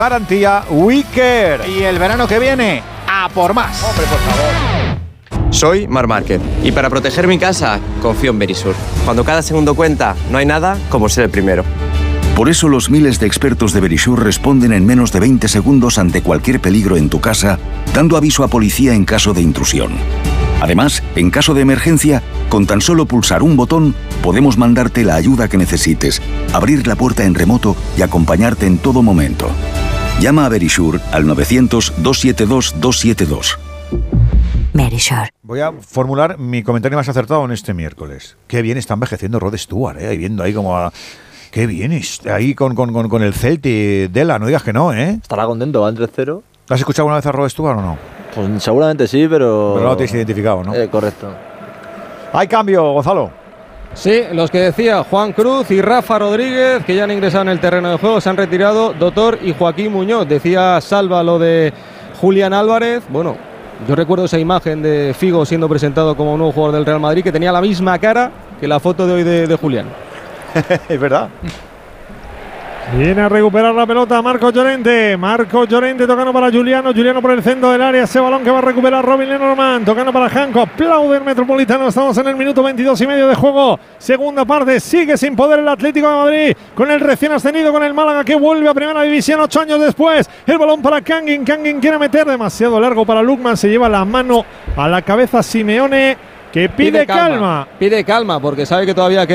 Garantía WeCare. Y el verano que viene, a por más. Hombre, por favor. Soy Marc Márquez y para proteger mi casa confío en Verisur. Cuando cada segundo cuenta, no hay nada como ser el primero. Por eso los miles de expertos de Verisur responden en menos de 20 segundos ante cualquier peligro en tu casa, dando aviso a policía en caso de intrusión. Además, en caso de emergencia, con tan solo pulsar un botón, podemos mandarte la ayuda que necesites, abrir la puerta en remoto y acompañarte en todo momento. Llama a Verisur al 900-272-272. Verisur. Voy a formular mi comentario más acertado en este miércoles. Qué bien está envejeciendo Rod Stewart, viendo ahí como a... Qué bien está ahí con el Celtic Dela, no digas que no, ¿eh? Estará contento, va en 3-0. ¿Has escuchado alguna vez a Rod Stewart o no? Pues seguramente sí, pero... Pero no te has identificado, ¿no? Correcto. Hay cambio, Gonzalo. Sí, los que decía Juan Cruz y Rafa Rodríguez, que ya han ingresado en el terreno de juego, se han retirado Dotor y Joaquín Muñoz. Decía Salva lo de Julián Álvarez. Bueno, yo recuerdo esa imagen de Figo siendo presentado como nuevo jugador del Real Madrid, que tenía la misma cara que la foto de hoy de Julián. Es verdad. Viene a recuperar la pelota Marcos Llorente. Marcos Llorente tocando para Juliano. Juliano por el centro del área. Ese balón que va a recuperar Robin Lenormand. Tocando para Janko. Aplaude el Metropolitano. Estamos en el minuto 22 y medio de juego. Segunda parte. Sigue sin poder el Atlético de Madrid. Con el recién ascendido, con el Málaga, que vuelve a primera división 8 años después. El balón para Kangin. Kangin quiere meter. Demasiado largo para Lukman. Se lleva la mano a la cabeza Simeone, que pide calma. Pide calma porque sabe que todavía